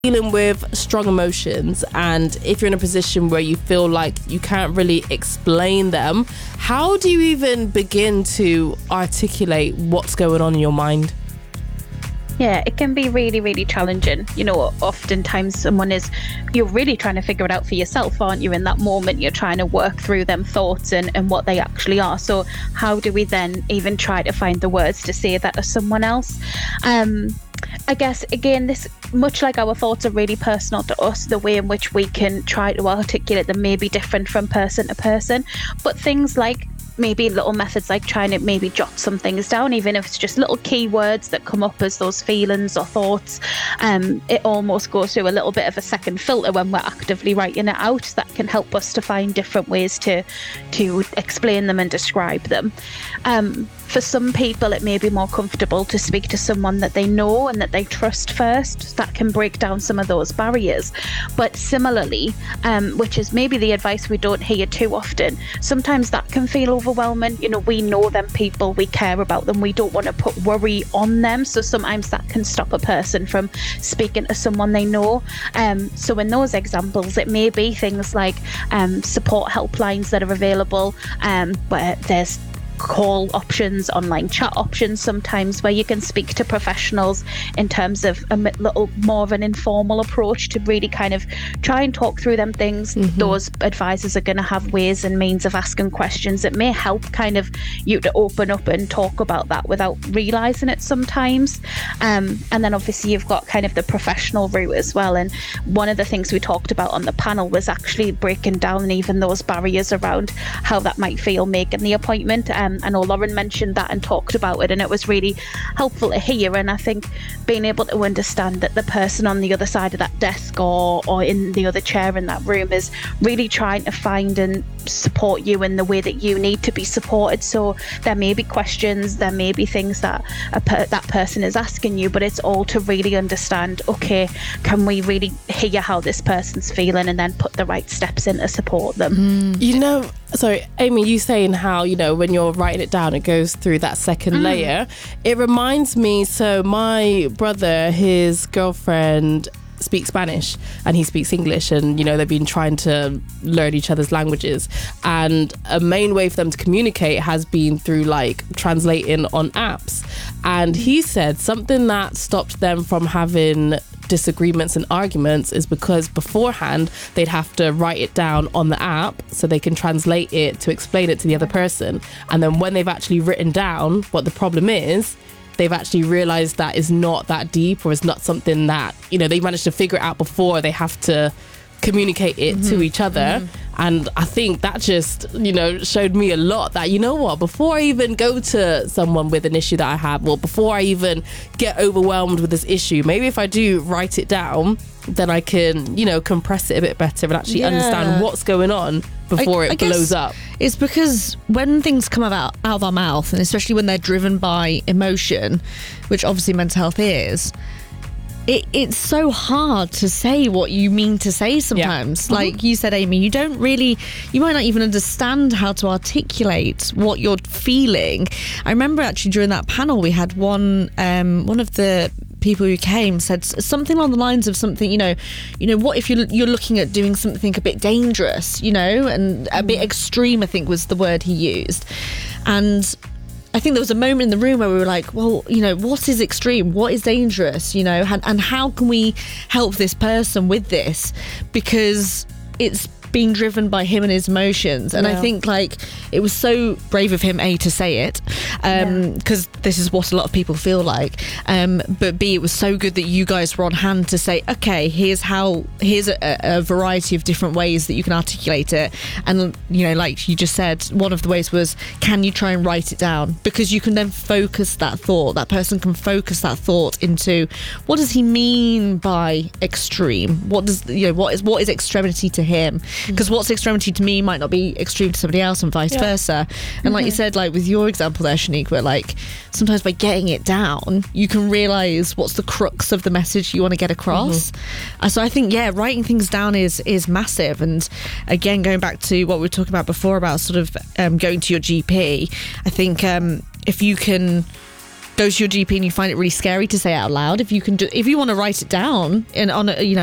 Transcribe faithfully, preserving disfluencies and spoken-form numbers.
dealing with strong emotions, and if you're in a position where you feel like you can't really explain them, how do you even begin to articulate what's going on in your mind? Yeah, it can be really, really challenging. You know, oftentimes someone is, you're really trying to figure it out for yourself, aren't you? In that moment, you're trying to work through them thoughts and, and what they actually are. So how do we then even try to find the words to say that to someone else? Um, I guess, again, this, much like our thoughts are really personal to us, the way in which we can try to articulate them may be different from person to person. But things like maybe little methods like trying to maybe jot some things down, even if it's just little keywords that come up as those feelings or thoughts. Um, it almost goes through a little bit of a second filter when we're actively writing it out. That can help us to find different ways to to explain them and describe them. Um, for some people, it may be more comfortable to speak to someone that they know and that they trust first. That can break down some of those barriers. But similarly, um, which is maybe the advice we don't hear too often, sometimes that can feel overwhelming. You know, we know them people, we care about them, we don't want to put worry on them. So sometimes that can stop a person from speaking to someone they know. Um, so in those examples, it may be things like um, support helplines that are available, um, where there's call options, online chat options sometimes, where you can speak to professionals in terms of a little more of an informal approach to really kind of try and talk through them things. Mm-hmm. Those advisors are going to have ways and means of asking questions that may help kind of you to open up and talk about that without realising it sometimes. Um, and then obviously you've got kind of the professional route as well. And one of the things we talked about on the panel was actually breaking down even those barriers around how that might feel making the appointment. Um, I know Lauren mentioned that and talked about it, and it was really helpful to hear. And I think being able to understand that the person on the other side of that desk or, or in the other chair in that room is really trying to find and support you in the way that you need to be supported. So there may be questions, there may be things that a per- that person is asking you, but it's all to really understand, okay, can we really hear how this person's feeling and then put the right steps in to support them? Mm. You know, so Amy, you saying how, you know, when you're writing it down, it goes through that second mm. layer. It reminds me, so my brother, his girlfriend speaks Spanish and he speaks English, and you know they've been trying to learn each other's languages, and a main way for them to communicate has been through like translating on apps. And he said something that stopped them from having disagreements and arguments is because beforehand they'd have to write it down on the app so they can translate it to explain it to the other person, and then when they've actually written down what the problem is, they've actually realized that is not that deep, or is not something that, you know, they managed to figure it out before they have to communicate it mm-hmm. to each other. Mm-hmm. And I think that just, you know, showed me a lot that, you know what, before I even go to someone with an issue that I have, or before I even get overwhelmed with this issue, maybe if I do write it down, then I can, you know, compress it a bit better and actually yeah. understand what's going on before I, it I blows up. It's because when things come out, out of our mouth, and especially when they're driven by emotion, which obviously mental health is, It, it's so hard to say what you mean to say sometimes. Yeah. Like mm-hmm. you said, Amy, you don't really, you might not even understand how to articulate what you're feeling. I remember actually during that panel, we had one, um, one of the people who came said something along the lines of something, you know, you know, what if you're, you're looking at doing something a bit dangerous, you know, and a bit extreme, I think was the word he used. And I think there was a moment in the room where we were like, well, you know, what is extreme? What is dangerous? You know, and, and how can we help this person with this? Because it's being driven by him and his emotions. And yeah. I think like it was so brave of him, A, to say it, um, because yeah. this is what a lot of people feel like. Um, but B, it was so good that you guys were on hand to say, okay, here's how, here's a, a variety of different ways that you can articulate it. And, you know, like you just said, one of the ways was, can you try and write it down? Because you can then focus that thought. That person can focus that thought into, what does he mean by extreme? What does, you know, what is, what is extremity to him? Because what's extremity to me might not be extreme to somebody else, and vice yeah. versa. And mm-hmm. like you said, like with your example there, Shanique, where like sometimes by getting it down, you can realise what's the crux of the message you want to get across. Mm-hmm. Uh, so I think, yeah, writing things down is is massive. And again, going back to what we were talking about before about sort of um, going to your G P, I think um, if you can go to your G P and you find it really scary to say it out loud, if you can do, if you want to write it down in on a, you know